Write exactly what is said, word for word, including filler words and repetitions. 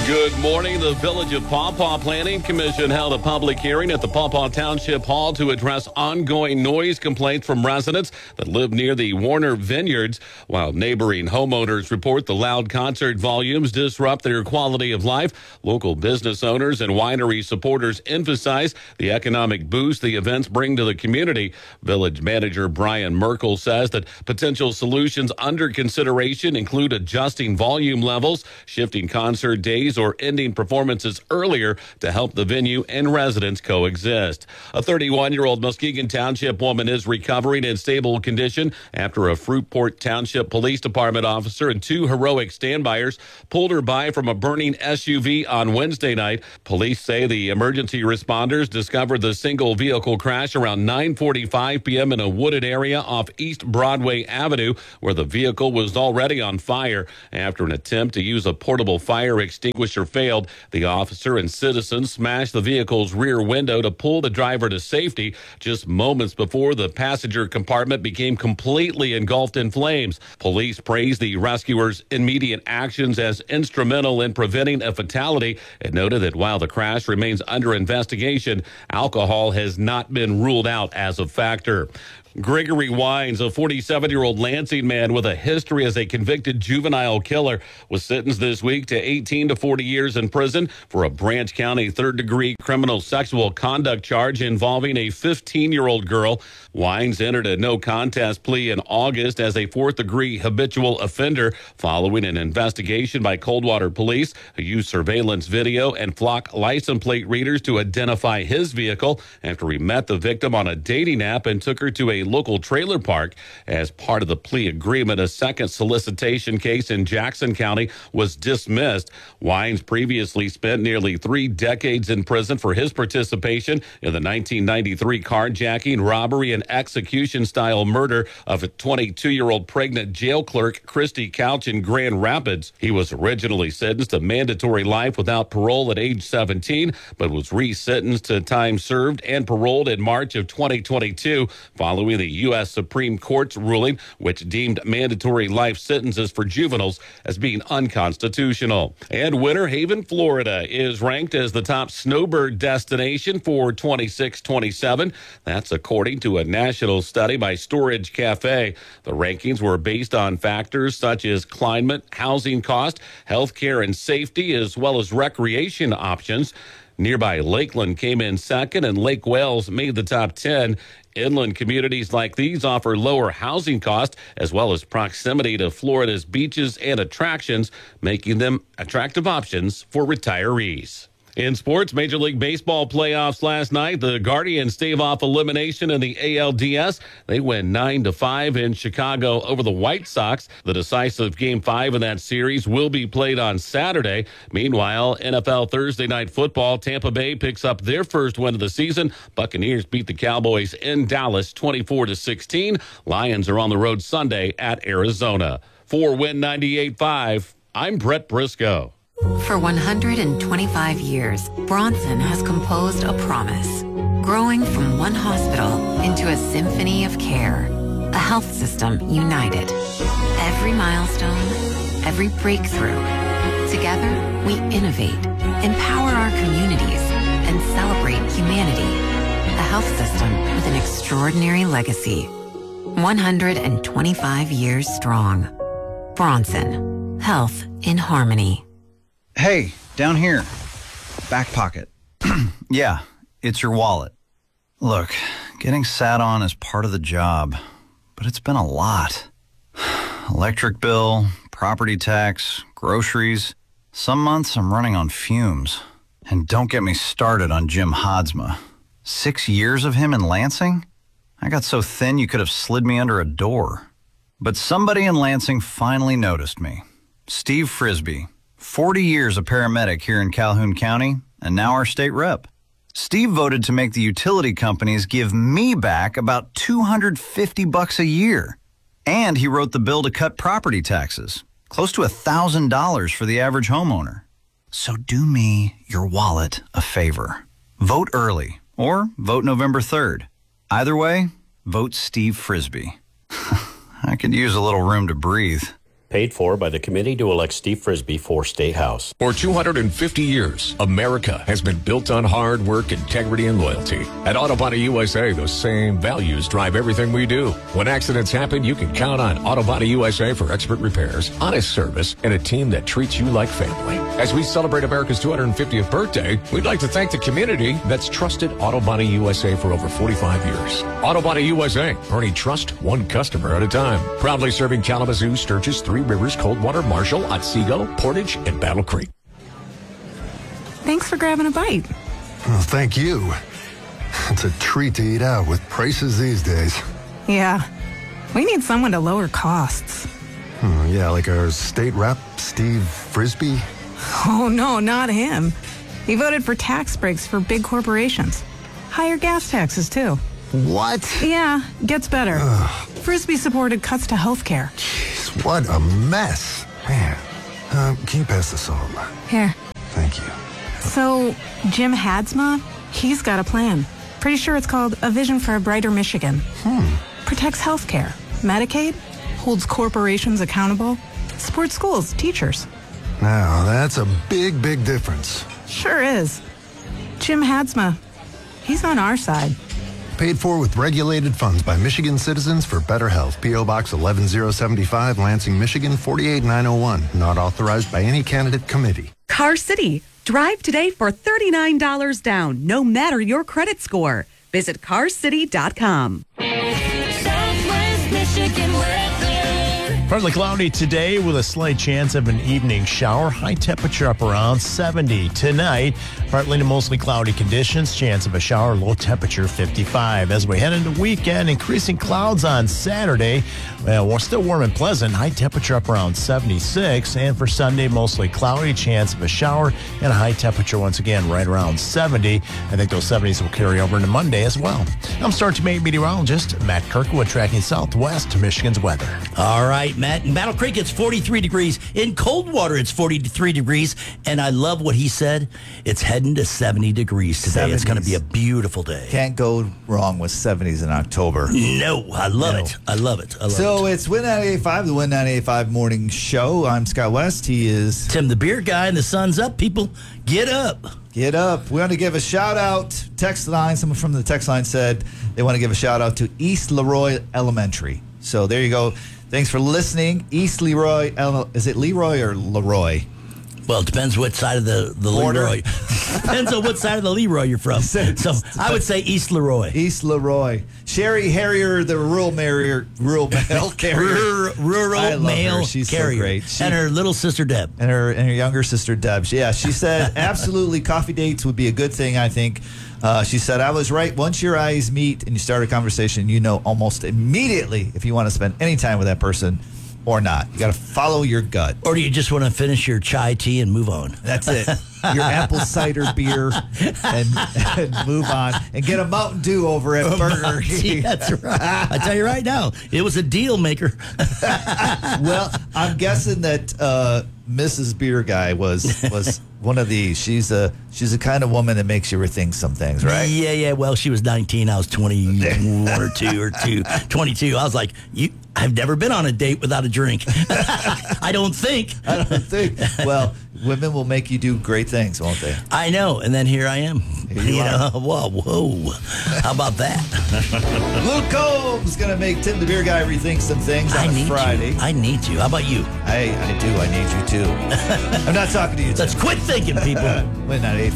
Good morning. The Village of Paw Paw Planning Commission held a public hearing at the Paw Paw Township Hall to address ongoing noise complaints from residents that live near the Warner Vineyards, while neighboring homeowners report the loud concert volumes disrupt their quality of life. Local business owners and winery supporters emphasize the economic boost the events bring to the community. Village manager Brian Merkel says that potential solutions under consideration include adjusting volume levels, shifting concert days, or ending performances earlier to help the venue and residents coexist. A thirty-one-year-old Muskegon Township woman is recovering in stable condition after a Fruitport Township Police Department officer and two heroic standbyers pulled her by from a burning S U V on Wednesday night. Police say the emergency responders discovered the single vehicle crash around nine forty-five p.m. in a wooded area off East Broadway Avenue, where the vehicle was already on fire. After an attempt to use a portable fire extinguisher failed, the officer and citizens smashed the vehicle's rear window to pull the driver to safety just moments before the passenger compartment became completely engulfed in flames. Police praised the rescuers' immediate actions as instrumental in preventing a fatality and noted that while the crash remains under investigation, alcohol has not been ruled out as a factor. Gregory Wines, a forty-seven-year-old Lansing man with a history as a convicted juvenile killer, was sentenced this week to eighteen to forty years in prison for a Branch County third-degree criminal sexual conduct charge involving a fifteen-year-old girl. Wines entered a no-contest plea in August as a fourth-degree habitual offender following an investigation by Coldwater Police, who used surveillance video and flock license plate readers to identify his vehicle after he met the victim on a dating app and took her to a local trailer park. As part of the plea agreement, a second solicitation case in Jackson County was dismissed. Wines previously spent nearly three decades in prison for his participation in the nineteen ninety-three carjacking, robbery, and execution-style murder of a twenty-two-year-old pregnant jail clerk, Christy Couch, in Grand Rapids. He was originally sentenced to mandatory life without parole at age seventeen, but was resentenced to time served and paroled in March of twenty twenty-two, following the U S Supreme Court's ruling, which deemed mandatory life sentences for juveniles as being unconstitutional. And Winter Haven, Florida, is ranked as the top snowbird destination for twenty-six twenty-seven. That's according to a national study by Storage Cafe. The rankings were based on factors such as climate, housing cost, healthcare and safety, as well as recreation options. Nearby Lakeland came in second, and Lake Wales made the top ten. Inland communities like these offer lower housing costs as well as proximity to Florida's beaches and attractions, making them attractive options for retirees. In sports, Major League Baseball playoffs last night, the Guardians stave off elimination in the A L D S. They win nine to five in Chicago over the White Sox. The decisive Game five in that series will be played on Saturday. Meanwhile, N F L Thursday Night Football, Tampa Bay picks up their first win of the season. Buccaneers beat the Cowboys in Dallas twenty-four to sixteen. Lions are on the road Sunday at Arizona. For Win ninety-eight point five, I'm Brett Briscoe. For one hundred twenty-five years, Bronson has composed a promise, growing from one hospital into a symphony of care, a health system united. Every milestone, every breakthrough. Together, we innovate, empower our communities, and celebrate humanity. A health system with an extraordinary legacy. one hundred twenty-five years strong. Bronson, health in harmony. Hey, down here. Back pocket. Yeah, it's your wallet. Look, getting sat on is part of the job, but it's been a lot. Electric bill, property tax, groceries. Some months I'm running on fumes. And don't get me started on Jim Hodsma. Six years of him in Lansing? I got so thin you could have slid me under a door. But somebody in Lansing finally noticed me. Steve Frisbee. forty years a paramedic here in Calhoun County, and now our state rep. Steve voted to make the utility companies give me back about two hundred fifty bucks a year. And he wrote the bill to cut property taxes, close to one thousand dollars for the average homeowner. So do me, your wallet, a favor. Vote early, or vote November third. Either way, vote Steve Frisbee. I could use a little room to breathe. Paid for by the committee to elect Steve Frisbee for State House. For two hundred fifty years, America has been built on hard work, integrity, and loyalty. At Auto Body U S A, those same values drive everything we do. When accidents happen, you can count on Auto Body U S A for expert repairs, honest service, and a team that treats you like family. As we celebrate America's two hundred fiftieth birthday, we'd like to thank the community that's trusted Auto Body U S A for over forty-five years. Auto Body U S A, earning trust one customer at a time. Proudly serving Kalamazoo, Sturgis, Three Rivers, Coldwater, Marshall, Otsego, Portage, and Battle Creek. Thanks for grabbing a bite. Well, thank you. It's a treat to eat out with prices these days. Yeah, we need someone to lower costs. Hmm, yeah, like our state rep, Steve Frisbee. Oh, no, not him. He voted for tax breaks for big corporations. Higher gas taxes, too. What? Yeah, gets better. Ugh. Frisbee supported cuts to health care. Jeez, what a mess. Man, uh, can you pass the salt? Here. Thank you. So, Jim Hadsma, he's got a plan. Pretty sure it's called A Vision for a Brighter Michigan. Hmm. Protects health care, Medicaid, holds corporations accountable, supports schools, teachers. Now, that's a big, big difference. Sure is. Jim Hadsma, he's on our side. Paid for with regulated funds by Michigan Citizens for Better Health. P O. Box eleven oh seventy-five, Lansing, Michigan four eight nine oh one. Not authorized by any candidate committee. Car City. Drive today for thirty-nine dollars down, no matter your credit score. Visit car city dot com. Southwest Michigan weather. Partly cloudy today with a slight chance of an evening shower. High temperature up around seventy. Tonight, partly to mostly cloudy conditions. Chance of a shower. Low temperature fifty-five. As we head into weekend, increasing clouds on Saturday. Well, we're still warm and pleasant. High temperature up around seventy-six. And for Sunday, mostly cloudy. Chance of a shower and a high temperature once again right around seventy. I think those seventies will carry over into Monday as well. I'm Star two meteorologist Matt Kirkwood tracking Southwest Michigan's weather. All right, Matt. In Battle Creek, it's forty-three degrees. In Coldwater, it's forty-three degrees. And I love what he said. It's heading to seventy degrees today. seventies. It's going to be a beautiful day. Can't go wrong with seventies in October. No, I love No. it. I love it. I love so it. it's Win ninety-eight point five, the Win ninety-eight point five morning show. I'm Scott West. He is Tim the beer guy, and the sun's up. People, get up. Get up. We want to give a shout out. Text line. Someone from the text line said they want to give a shout out to East Leroy Elementary. So there you go. Thanks for listening. East Leroy. Is it Leroy or Leroy? Well, it depends what side of the, the Leroy. Depends on what side of the Leroy you're from. So I would say East Leroy. East Leroy. Sherry Harrier, the rural mayor, rural mail carrier. Rural mail She's carrier. so great. She, and her little sister Deb. And her and her younger sister Deb. Yeah, she said absolutely coffee dates would be a good thing, I think. Uh, she said, I was right. Once your eyes meet and you start a conversation, you know almost immediately if you want to spend any time with that person or not. You got to follow your gut. Or do you just want to finish your chai tea and move on? That's it. Your apple cider beer and, and move on. And get a Mountain Dew over at Burger King. That's right. I tell you right now, it was a deal maker. Well, I'm guessing that uh, Missus Beer Guy was was one of these. She's a she's a kind of woman that makes you rethink some things, right? Yeah, yeah. Well, she was nineteen. I was twenty-one or two or two, twenty-two. I was like, you. I've never been on a date without a drink. I don't think. I don't think. Well, women will make you do great things, won't they? I know. And then here I am. Here you you are. know, whoa, whoa. How about that? Luke Combs going to make Tim the Beer Guy rethink some things on I a need Friday. you. I need you. How about you? I, I do. I need you too. I'm not talking to you, Tim. Let's quit thinking, people. Win ninety-eight.